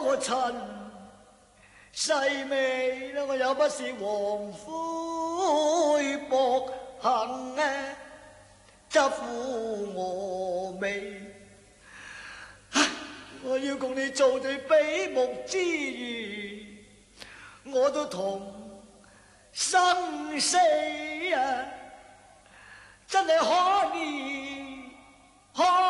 個塵世味啦，我又不是黃灰薄幸則負我味。我要共你做對比目之緣，我都同生死啊，真係可憐可